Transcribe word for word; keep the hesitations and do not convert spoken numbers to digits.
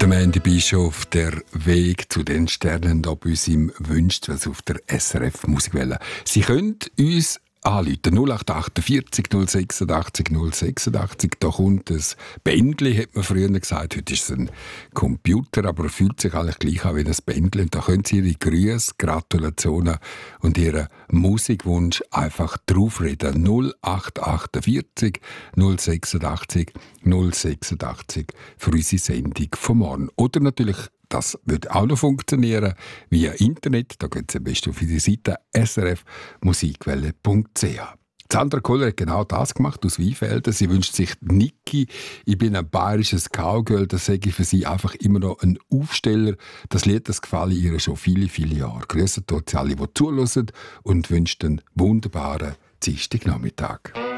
Der Mandy Bischof, der Weg zu den Sternen, da bei uns im wünscht, was auf der S R F Musikwelle. Sie können uns anrufen, null acht achtundvierzig null sechsundachtzig null sechsundachtzig. Da kommt ein Bändli, hat man früher gesagt. Heute ist es ein Computer, aber er fühlt sich eigentlich gleich an wie ein Bändli. Und da können Sie Ihre Grüße, Gratulationen und Ihren Musikwunsch einfach draufreden. null acht achtundvierzig null sechsundachtzig null sechsundachtzig für unsere Sendung vom Morgen. Oder natürlich, das wird auch noch funktionieren, via Internet. Da geht es am besten auf unsere Seite s r f musikwelle punkt c h. Sandra Kohler hat genau das gemacht, aus Weinfelden. Sie wünscht sich Niki. Ich bin ein bayerisches Cowgirl. Das sage ich für sie einfach immer noch ein Aufsteller. Das Lied, das gefällt ihr schon viele, viele Jahre. Grüße dort alle, die zuhören und wünscht einen wunderbaren Dienstagnachmittag.